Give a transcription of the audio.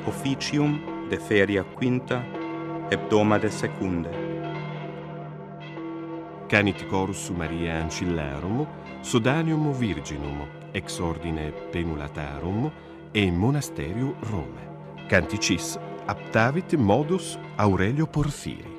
officium de feria quinta, hebdomade secunde. Canit corus Maria Ancillarum, Sodanium Virginum, ex ordine Penulatarum, e Monasterio Rome. Canticis aptavit modus Aurelio Porfiri.